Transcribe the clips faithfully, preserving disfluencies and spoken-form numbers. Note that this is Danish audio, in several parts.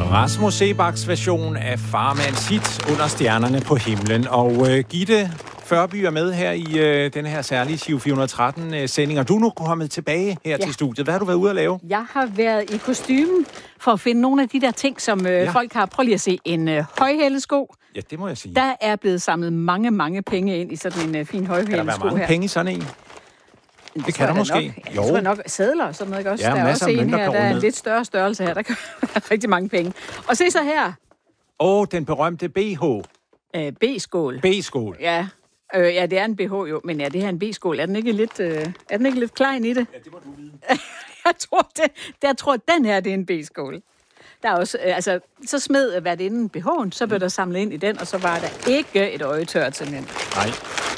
Rasmus Seebachs version af Farmands hit Under stjernerne på himlen. Og uh, Gitte Førby er med her i uh, denne her særlige Giro fire hundrede og tretten-sending. Og du er nu kommet tilbage her ja. til studiet. Hvad har du været ude at lave? Jeg har været i kostymen for at finde nogle af de der ting, som uh, ja. folk har. Prøv lige at se. En uh, højhældesko. Ja, det må jeg sige. Der er blevet samlet mange, mange penge ind i sådan en uh, fin højhældesko her. Kan der være mange her? penge i sådan en? Det, det kan der måske. Nok. Ja, jo. Jeg nok sadler og sådan noget, ikke også? Ja, der er også en her, der er en ned. lidt større størrelse her. Der kan være rigtig mange penge. Og se så her. Åh, oh, den berømte B H. Uh, B-skål. B-skål. Ja. Øh, ja, det er en B H jo, men ja, det her er en B-skål. Er den ikke lidt, øh, er den ikke lidt klein i det? Ja, det må du vide. jeg tror, det, jeg tror, at den her, det er en B-skål. Der er også, øh, altså, så smed hvad det inden B H'en, så blev der samlet ind i den, og så var der ikke et øjetørt simpelthen. Nej.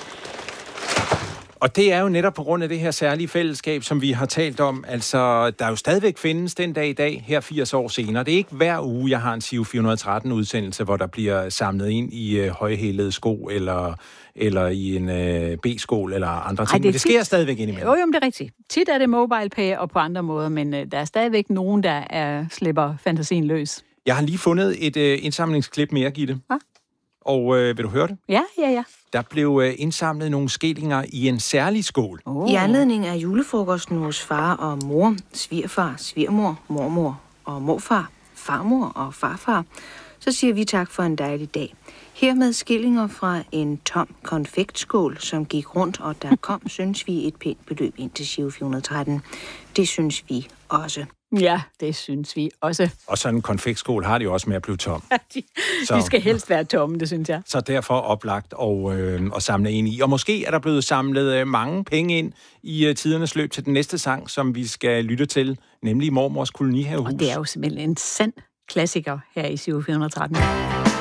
Og det er jo netop på grund af det her særlige fællesskab, som vi har talt om. Altså, der jo stadigvæk findes den dag i dag, her firs år senere. Det er ikke hver uge, jeg har en Giro fire hundrede og tretten-udsendelse, hvor der bliver samlet ind i øh, højhælede sko, eller, eller i en øh, B-skål, eller andre ting. Ej, det men det tit... sker stadigvæk indimellem. Jo, jo, men det er rigtigt. Tit er det mobile pay og på andre måder, men øh, der er stadigvæk nogen, der er, slipper fantasien løs. Jeg har lige fundet et øh, indsamlingsklip mere, Gitte. Hva? Og øh, vil du høre det? Ja, ja, ja. Der blev øh, indsamlet nogle skillinger i en særlig skål. Oh. I anledning af julefrokosten hos far og mor, svigerfar, svigermor, mormor og morfar, farmor og farfar, så siger vi tak for en dejlig dag. Hermed skillinger fra en tom konfektskål, som gik rundt, og der kom, synes vi, et pænt beløb ind til Giro fire hundrede og tretten. Det synes vi også. Ja, det synes vi også. Og sådan en konfektskål har det jo også med at blive tom. de, de skal helst være tomme, det synes jeg. Så derfor oplagt og, øh, og samle ind i. Og måske er der blevet samlet øh, mange penge ind i øh, tidernes løb til den næste sang, som vi skal lytte til, nemlig Mormors Kolonihavehus. Og det er jo simpelthen en sand klassiker her i Giro fire hundrede og tretten.